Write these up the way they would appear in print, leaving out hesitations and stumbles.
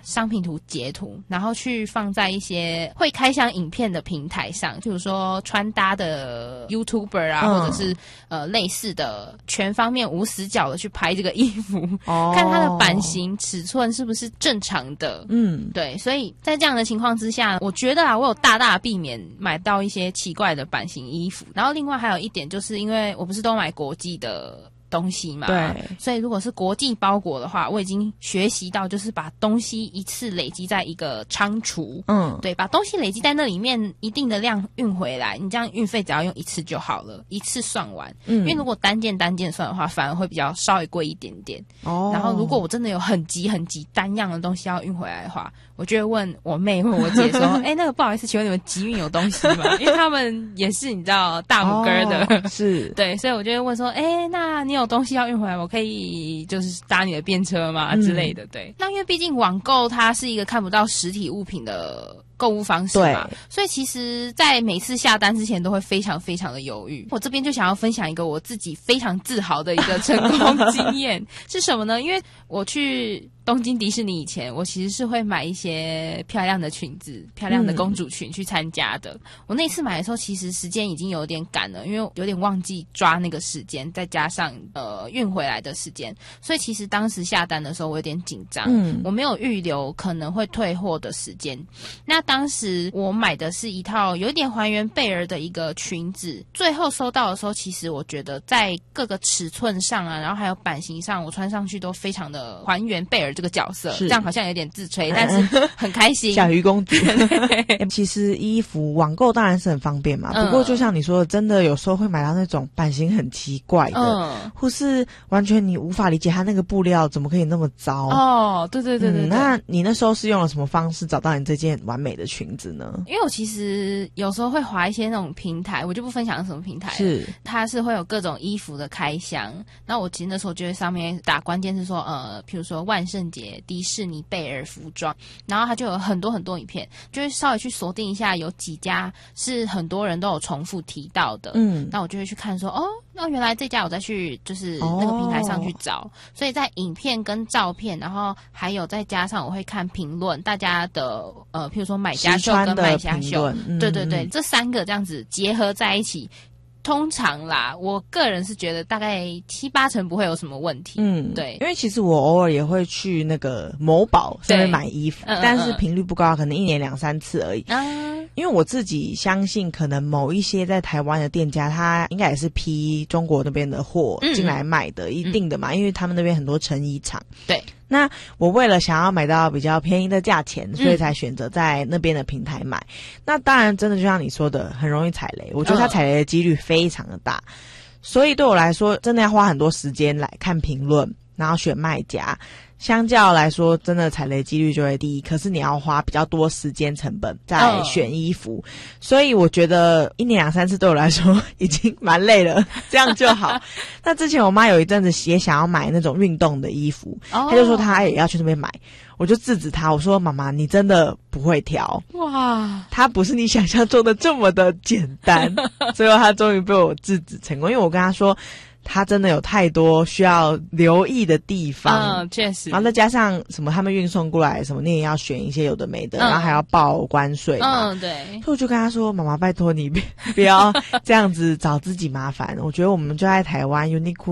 商品图截图，然后去放在一些会开箱影片的平台上，譬如说穿搭的 YouTuber 啊，或者是类似的全方面无死角的去拍这个衣服，看它的版型尺寸是不是正常的。对，所以在这样的情况之下，我觉得我有大大避免买到一些奇怪的版型衣服。然后另外还有一点，就是因为我不是都买国际的东西嘛， 对， 所以如果是国际包裹的话，我已经学习到就是把东西一次累积在一个仓储，对，把东西累积在那里面一定的量运回来，你这样运费只要用一次就好了，一次算完。因为如果单件算的话，反而会比较稍微贵一点点。然后如果我真的有很急单样的东西要运回来的话，我就会问我妹或我姐说那个不好意思，请问你们集运有东西吗？因为他们也是你知道大拇哥的， 是对，所以我就会问说那你有东西要运回来，我可以就是搭你的便车吗之类的。对，那因为毕竟网购它是一个看不到实体物品的购物方式嘛，所以其实在每次下单之前都会非常非常的犹豫。我这边就想要分享一个我自己非常自豪的一个成功经验是什么呢？因为我去东京迪士尼以前，我其实是会买一些漂亮的裙子、漂亮的公主裙去参加的。我那次买的时候，其实时间已经有点赶了，因为有点忘记抓那个时间，再加上运回来的时间，所以其实当时下单的时候我有点紧张，我没有预留可能会退货的时间。那当时我买的是一套有点还原贝儿的一个裙子，最后收到的时候，其实我觉得在各个尺寸上啊，然后还有版型上，我穿上去都非常的还原贝儿这个角色，这样好像有点自吹，但是很开心。 小鱼公主其实衣服网购当然是很方便嘛，不过就像你说的，真的有时候会买到那种版型很奇怪的，或是完全你无法理解它那个布料怎么可以那么糟。 对， 那你那时候是用了什么方式找到你这件完美的裙子呢？ 因为我其实有时候会滑一些那种平台，我就不分享什么平台了，是它是会有各种衣服的开箱，那我其实那时候就会上面打关键是说譬如说万圣节迪士尼贝儿服装，然后它就有很多很多影片，就会稍微去锁定一下有几家是很多人都有重复提到的，那我就会去看说那原来这家我再去就是那个平台上去找，所以在影片跟照片，然后还有再加上我会看评论，大家的譬如说买家秀跟卖家秀，对，这三个这样子结合在一起。通常啦，我个人是觉得大概7-8成不会有什么问题。对， 因为其实我偶尔也会去那个某宝上面买衣服，但是频率不高，可能1年2-3次而已。因为我自己相信，可能某一些在台湾的店家，他应该也是批中国那边的货进来卖的，一定的嘛，因为他们那边很多成衣厂。 对。 那我为了想要买到比较便宜的价钱，所以才选择在那边的平台买。那当然真的就像你说的，很容易踩雷，我觉得它踩雷的几率非常的大，所以对我来说真的要花很多时间来看评论，然后选卖家，相较来说真的踩雷几率就会低，可是你要花比较多时间成本在选衣服，所以我觉得1年2-3次对我来说已经蛮累了，这样就好。那之前我妈有一阵子也想要买那种运动的衣服，她就说她也要去那边买，我就制止她，我说妈妈你真的不会挑，哇，它不是你想象中的这么的简单。最后她终于被我制止成功，因为我跟她说它真的有太多需要留意的地方， 确实。 然后再加上什么他们运送过来什么，你也要选一些有的没的，然后还要报关税嘛。对。所以我就跟他说：“妈妈，拜托你不要这样子找自己麻烦。我觉得我们就在台湾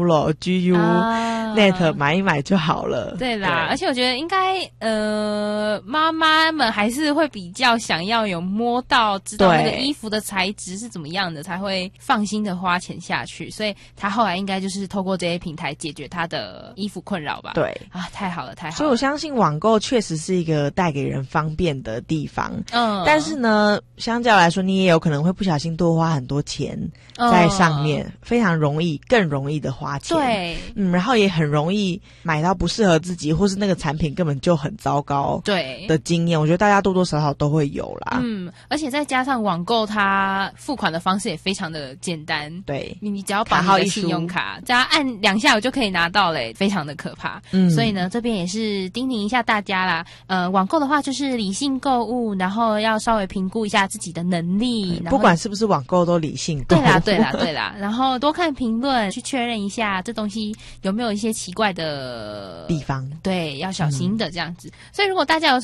Uniqlo、GU、Net 买一买就好了。” 对啦，而且我觉得应该妈妈们还是会比较想要有摸到，知道那个衣服的材质是怎么样的，才会放心的花钱下去。所以他后来应该就是透过这些平台解决他的衣服困扰吧。对啊，太好了太好了。 所以我相信网购确实是一个带给人方便的地方，但是呢相较来说你也有可能会不小心多花很多钱在上面，非常容易更容易的花钱。对，然后也很容易买到不适合自己，或是那个产品根本就很糟糕的经验。我觉得大家多多少少都会有啦。 而且再加上网购它付款的方式也非常的简单。对，你只要把你的信用卡只要按2下我就可以拿到嘞，非常的可怕。所以呢这边也是叮咛一下大家啦，网购的话就是理性购物，然后要稍微评估一下自己的能力， 不管是不是网购都理性购物。 对啦，然后多看评论去确认一下这东西有没有一些奇怪的地方， 对，要小心的这样子。所以如果大家有